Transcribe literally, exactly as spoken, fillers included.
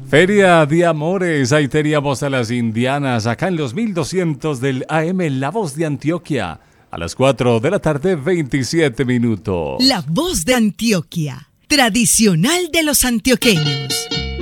Feria de Amores, ahí teníamos a las indianas, acá en los mil doscientos del A M, La Voz de Antioquia, a las cuatro de la tarde, veintisiete minutos. La Voz de Antioquia, tradicional de los antioqueños.